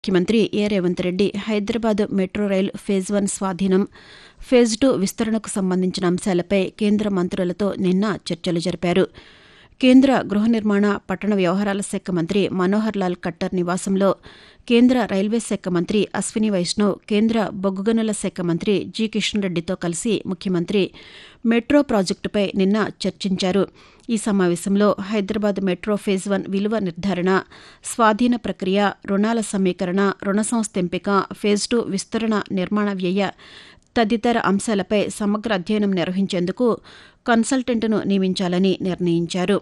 ముఖ్యమంత్రి ఏ రేవంత్ రెడ్డి హైదరాబాద్ మెట్రో రైలు ఫేజ్ 1 స్వాధీనం, ఫేజ్ 2 విస్తరణకు సంబంధించిన అంశాలపై కేంద్ర మంత్రులతో నిన్న చర్చలు జరిపారు. కేంద్ర గృహ నిర్మాణ, పట్టణ వ్యవహారాల శాఖ మంత్రి మనోహర్ లాల్ ఖట్టర్ నివాసంలో కేంద్ర రైల్వే శాఖ మంత్రి అశ్విని వైష్ణవ్, కేంద్ర బొగ్గు గనుల శాఖ మంత్రి జి కిషన్ రెడ్డితో కలిసి ముఖ్యమంత్రి మెట్రో ప్రాజెక్టుపై నిన్న చర్చించారు. ఈ సమావేశంలో హైదరాబాద్ మెట్రో ఫేజ్ 1 విలువ నిర్ధారణ, స్వాధీన ప్రక్రియ, రుణాల సమీకరణ, రుణ సంస్థ ఎంపిక, ఫేజ్ 2 విస్తరణ నిర్మాణ వ్యయ తదితర అంశాలపై సమగ్ర అధ్యయనం నిర్వహించేందుకు కన్సల్టెంట్ను నియమించాలని నిర్ణయించారు.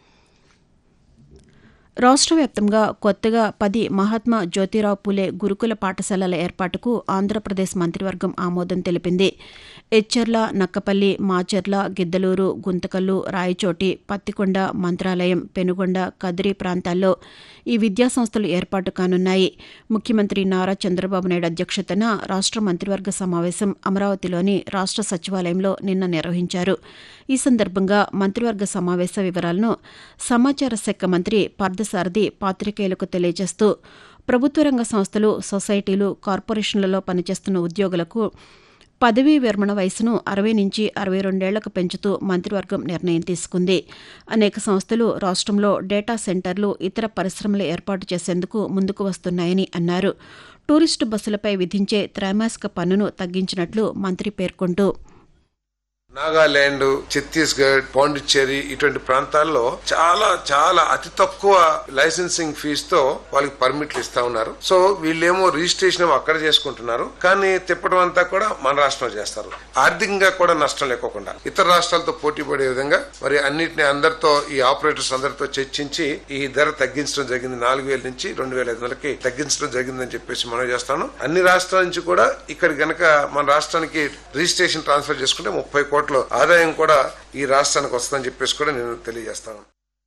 రాష్ట్ర వ్యాప్తంగా కొత్తగా 10 మహాత్మా జ్యోతిరావు పూలే గురుకుల పాఠశాలల ఏర్పాటుకు ఆంధ్రప్రదేశ్ మంత్రివర్గం ఆమోదం తెలిపింది. ఎచ్చెర్ల, నక్కపల్లి, మాచర్ల, గిద్దలూరు, గుంతకల్లు, రాయచోటి, పత్తికొండ, మంత్రాలయం, పెనుగొండ, కదిరి ప్రాంతాల్లో ఈ విద్యాసంస్థలు ఏర్పాటు కానున్నాయి. ముఖ్యమంత్రి నారా చంద్రబాబు నాయుడు అధ్యక్షతన రాష్ట్ర మంత్రివర్గ సమావేశం అమరావతిలోని రాష్ట్ర సచివాలయంలో నిన్న నిర్వహించారు. ఈ సందర్భంగా మంత్రివర్గ సమావేశ వివరాలను సమాచార శాఖ మంత్రి పార్థసారథి పాతికేయులకు తెలియజేస్తూ, ప్రభుత్వ రంగ సంస్థలు, సొసైటీలు, కార్పొరేషన్లలో పనిచేస్తున్న ఉద్యోగులకు పదవీ విరమణ వయసును 60 నుంచి 62 ఏళ్లకు పెంచుతూ మంత్రివర్గం నిర్ణయం తీసుకుంది. అనేక సంస్థలు రాష్ట్రంలో డేటా సెంటర్లు, ఇతర పరిశ్రమలు ఏర్పాటు చేసేందుకు ముందుకు వస్తున్నాయని అన్నారు. టూరిస్టు బస్సులపై విధించే త్రైమాసిక పన్నును తగ్గించినట్లు మంత్రి పేర్కొంటూ, నాగాలాండ్, ఛత్తీస్గఢ్, పాండిచ్చేరి ఇటువంటి ప్రాంతాల్లో చాలా అతి తక్కువ లైసెన్సింగ్ ఫీజుతో వాళ్ళకి పర్మిట్లు ఇస్తా ఉన్నారు. సో వీళ్ళేమో రిజిస్ట్రేషన్ అక్కడ చేసుకుంటున్నారు, కానీ తిప్పడం అంతా కూడా మన రాష్ట్రంలో చేస్తారు. ఆర్థికంగా కూడా నష్టం లేకోకుండా ఇతర రాష్ట్రాలతో పోటీ పడే విధంగా మరి అన్నింటినీ అందరితో, ఈ ఆపరేటర్స్ అందరితో చర్చించి ఈ ధర తగ్గించడం జరిగింది. 4,000 నుంచి 2,500కి తగ్గించడం జరిగిందని చెప్పేసి మనం చేస్తాను. అన్ని రాష్ట్రాల నుంచి కూడా ఇక్కడ గనక మన రాష్ట్రానికి రిజిస్ట్రేషన్ ట్రాన్స్ఫర్ చేసుకుంటే 30 కోట్ల ఆదాయం కూడా ఈ రాష్ట్రానికి వస్తుందని చెప్పేసి కూడా నేను తెలియజేస్తాను.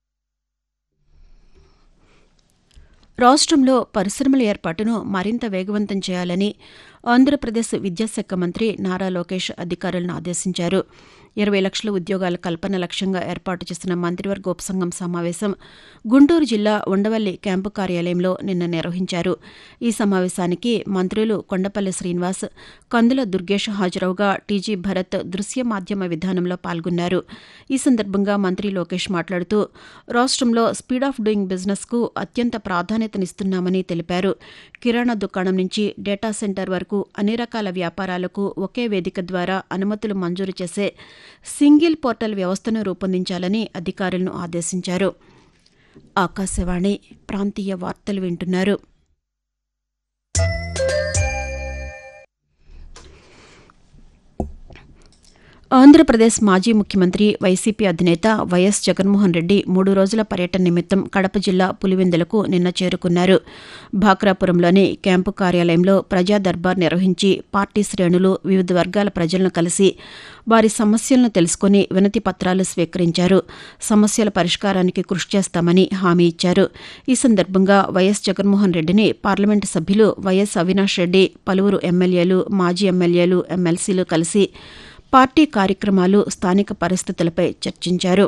రాష్ట్రంలో పరిశ్రమల ఏర్పాటును మరింత వేగవంతం చేయాలని ఆంధ్రప్రదేశ్ విద్యాశాఖ మంత్రి నారా లోకేష్ అధికారులను ఆదేశించారు. 20 లక్షల ఉద్యోగాల కల్పన లక్ష్యంగా ఏర్పాటు చేసిన మంత్రివర్గ ఉపసంఘం సమావేశం గుంటూరు జిల్లా ఉండవల్లి క్యాంపు కార్యాలయంలో నిన్న నిర్వహించారు. ఈ సమావేశానికి మంత్రులు కొండపల్లి శ్రీనివాస్, కందుల దుర్గేష్ హాజరవుగా టీజీ భరత్ దృశ్య మాధ్యమ విధానంలో పాల్గొన్నారు. ఈ సందర్భంగా మంత్రి లోకేష్ మాట్లాడుతూ, రాష్ట్రంలో స్పీడ్ ఆఫ్ డూయింగ్ బిజినెస్ కు అత్యంత ప్రాధాన్యతనిస్తున్నామని తెలిపారు. కిరాణా దుకాణం నుంచి డేటా సెంటర్ వరకు అన్ని రకాల వ్యాపారాలకు ఒకే వేదిక ద్వారా అనుమతులు మంజూరు చేసే సింగిల్ పోర్టల్ వ్యవస్థను రూపొందించాలని అధికారులను ఆదేశించారు. ఆకాశవాణి ప్రాంతీయ వార్తలు వింటున్నారు. ఆంధ్రప్రదేశ్ మాజీ ముఖ్యమంత్రి, వైసీపీ అధినేత వైఎస్ జగన్మోహన్ రెడ్డి 3 రోజుల పర్యటన నిమిత్తం కడప జిల్లా పులివెందులకు నిన్న చేరుకున్నారు. భాక్రాపురంలోని క్యాంపు కార్యాలయంలో ప్రజా దర్బార్ నిర్వహించి పార్టీ శ్రేణులు, వివిధ వర్గాల ప్రజలను కలిసి వారి సమస్యలను తెలుసుకుని వినతి పత్రాలు స్వీకరించారు. సమస్యల పరిష్కారానికి కృషి చేస్తామని హామీ ఇచ్చారు. ఈ సందర్భంగా వైఎస్ జగన్మోహన్ రెడ్డిని పార్లమెంటు సభ్యులు వైఎస్ అవినాష్ రెడ్డి, పలువురు ఎమ్మెల్యేలు, మాజీ ఎమ్మెల్యేలు, ఎమ్మెల్సీలు కలిసి పార్టీ కార్యక్రమాలు, స్థానిక పరిస్థితులపై చర్చించారు.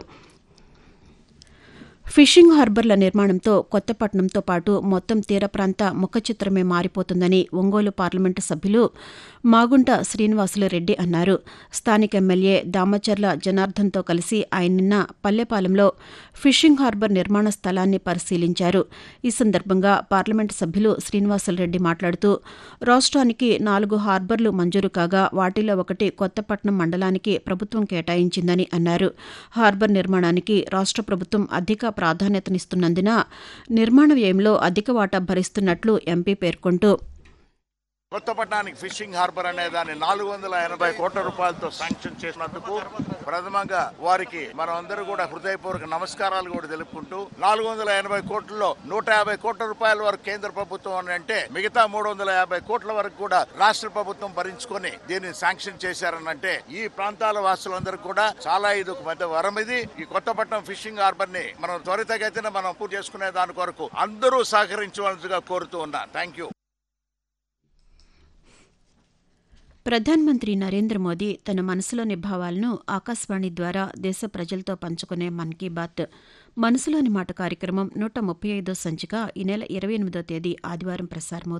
ఫిషింగ్ హార్బర్ల నిర్మాణంతో కొత్తపట్నంతో పాటు మొత్తం తీర ప్రాంత ముఖ చిత్రమే మారిపోతుందని ఒంగోలు పార్లమెంటు సభ్యులు మాగుంట శ్రీనివాసులు రెడ్డి అన్నారు. స్థానిక ఎమ్మెల్యే దామచర్ల జనార్దన్తో కలిసి ఆయన నిన్న పల్లెపాలెంలో ఫిషింగ్ హార్బర్ నిర్మాణ స్థలాన్ని పరిశీలించారు. ఈ సందర్భంగా పార్లమెంటు సభ్యులు శ్రీనివాసులు రెడ్డి మాట్లాడుతూ, రాష్ట్రానికి 4 హార్బర్లు మంజూరు కాగా వాటిలో ఒకటి కొత్తపట్నం మండలానికి ప్రభుత్వం కేటాయించిందని అన్నారు. హార్బర్ నిర్మాణానికి రాష్ట్ర ప్రభుత్వం అధిక ప్రాధాన్యతనిస్తున్నందున నిర్మాణ వ్యయంలో అధిక వాటా భరిస్తున్నట్లు ఎంపీ పేర్కొంటూ, కొత్తపట్నానికి ఫిషింగ్ హార్బర్ అనే దాన్ని 480 కోట్ల రూపాయలతో శాంక్షన్ చేసినందుకు ప్రథమంగా వారికి మనం అందరూ కూడా హృదయపూర్వక నమస్కారాలు కూడా తెలుపుకుంటూ, 480 కోట్లలో 150 కోట్ల రూపాయల వరకు కేంద్ర ప్రభుత్వం అని అంటే మిగతా 350 కోట్ల వరకు కూడా రాష్ట్ర ప్రభుత్వం భరించుకొని దీన్ని శాంక్షన్ చేశారనంటే ఈ ప్రాంతాల వాసులందరూ కూడా చాలా ఇది ఒక పెద్ద వరం. ఇది ఈ కొత్తపట్నం ఫిషింగ్ హార్బర్ ని మనం త్వరితగతిన మనం పూర్తి చేసుకునే దాని కొరకు అందరూ సహకరించవలసిగా కోరుతూ ఉన్నా. Thank you. ప్రధానమంత్రి నరేంద్ర మోదీ తన మనసులోని భావాలను ఆకాశవాణి ద్వారా దేశ ప్రజలతో పంచుకునే మన్ కీ బాత్ మనసులోని మాట కార్యక్రమం 135వ సంచిక ఈ నెల 28వ తేదీ ఆదివారం ప్రసారమవుతుంది.